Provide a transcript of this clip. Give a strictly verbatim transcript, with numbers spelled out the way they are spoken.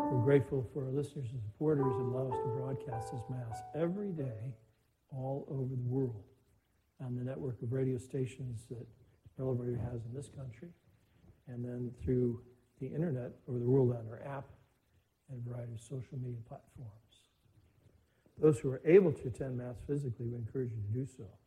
We're grateful for our listeners and supporters who allow us to broadcast this Mass every day all over the world on the network of radio stations that Relevant Radio has in this country, and then through the internet over the world on our app and a variety of social media platforms. Those who are able to attend Mass physically, we encourage you to do so.